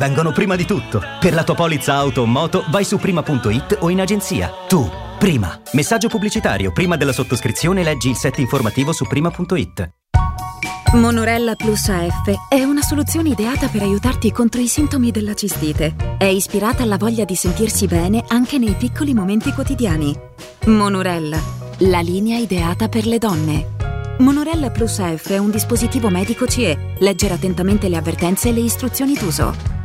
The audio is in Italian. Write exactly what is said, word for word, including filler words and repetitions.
vengono prima di tutto. Per la tua polizza auto o moto vai su prima punto it o in agenzia. Tu, prima. Messaggio pubblicitario. Prima della sottoscrizione leggi il set informativo su prima punto it. Monorella Plus A F è una soluzione ideata per aiutarti contro i sintomi della cistite. È ispirata alla voglia di sentirsi bene anche nei piccoli momenti quotidiani. Monorella, la linea ideata per le donne. Monorella Plus A F è un dispositivo medico C E. Leggere attentamente le avvertenze e le istruzioni d'uso.